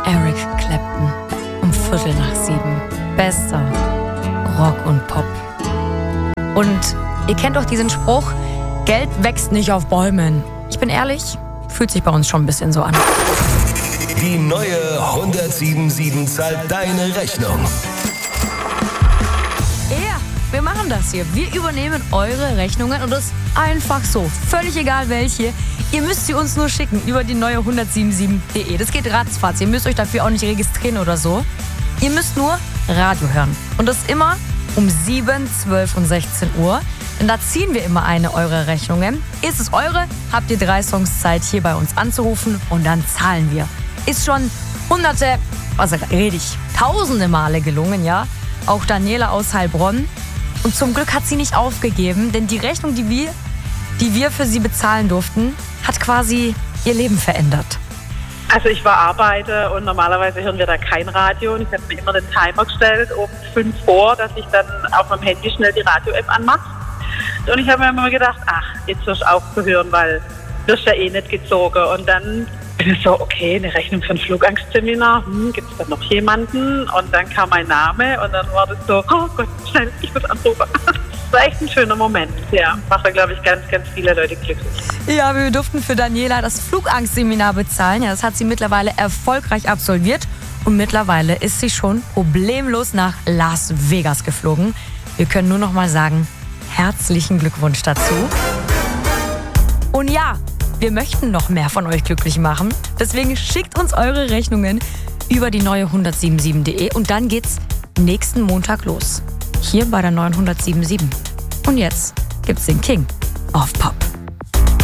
Eric Clapton um 6:15. Bester Rock und Pop. Und ihr kennt doch diesen Spruch, Geld wächst nicht auf Bäumen. Ich bin ehrlich, fühlt sich bei uns schon ein bisschen so an. Die neue 107.7 zahlt deine Rechnung. Ja, wir machen das hier. Wir übernehmen eure Rechnungen und das einfach so. Völlig egal welche. Ihr müsst sie uns nur schicken über die neue 107.7.de. Das geht ratzfatz. Ihr müsst euch dafür auch nicht registrieren oder so. Ihr müsst nur Radio hören. Und das immer um 7, 12 und 16 Uhr. Denn da ziehen wir immer eine eurer Rechnungen. Ist es eure, habt ihr 3 Songs Zeit, hier bei uns anzurufen und dann zahlen wir. Ist schon hunderte, tausende Male gelungen, ja. Auch Daniela aus Heilbronn. Und zum Glück hat sie nicht aufgegeben, denn die Rechnung, die wir für sie bezahlen durften, hat quasi ihr Leben verändert. Also ich war Arbeiter und normalerweise hören wir da kein Radio. Und ich habe mir immer den Timer gestellt, um 5 Uhr, dass ich dann auf meinem Handy schnell die Radio-App anmache. Und ich habe mir immer gedacht, jetzt hörst du auf zu hören, weil du wirst ja eh nicht gezogen. Und dann bin ich so, okay, eine Rechnung für ein Flugangst-Seminar, gibt es da noch jemanden? Und dann kam mein Name und dann war das so, oh Gott, schnell, ich muss anrufen. Das war echt ein schöner Moment, ja. Macht da, glaube ich, ganz, ganz viele Leute glücklich. Ja, wir durften für Daniela das Flugangst-Seminar bezahlen. Ja, das hat sie mittlerweile erfolgreich absolviert. Und mittlerweile ist sie schon problemlos nach Las Vegas geflogen. Wir können nur noch mal sagen, herzlichen Glückwunsch dazu. Und ja, wir möchten noch mehr von euch glücklich machen. Deswegen schickt uns eure Rechnungen über die neue 107.7.de und dann geht's nächsten Montag los. Hier bei der neuen 107.7. Und jetzt gibt's den King of Pop.